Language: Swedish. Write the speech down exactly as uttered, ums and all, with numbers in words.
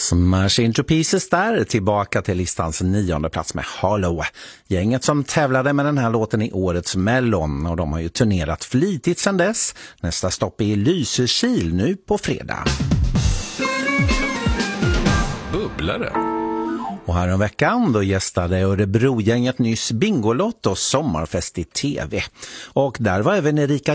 Smash Into Pieces där, tillbaka till listans nionde plats med Hollow. Gänget som tävlade med den här låten i årets Mellon, och de har ju turnerat flitigt sedan dess. Nästa stopp är Lysekil nu på fredag. Bubblare. Och här om veckan då gästade Örebro-gänget nyss Bingolotto sommarfest i tv. Och där var även Erika